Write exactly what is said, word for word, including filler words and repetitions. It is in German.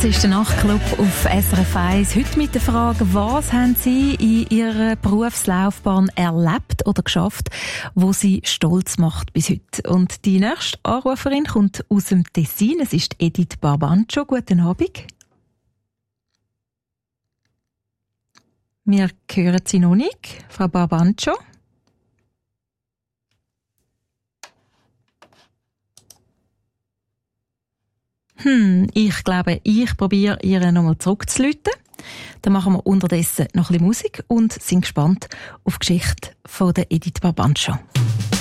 Das ist der Nachtclub auf S R F eins. Heute mit der Frage, was haben Sie in Ihrer Berufslaufbahn erlebt oder geschafft, wo Sie stolz macht bis heute? Und die nächste Anruferin kommt aus dem Tessin. Es ist Edith Barbancho. Guten Abend. Wir hören Sie noch nicht, Frau Barbancho. Hm, ich glaube, ich probiere, ihr nochmal zurückzuläuten. Dann machen wir unterdessen noch ein bisschen Musik und sind gespannt auf die Geschichte von der Edith Barbancho.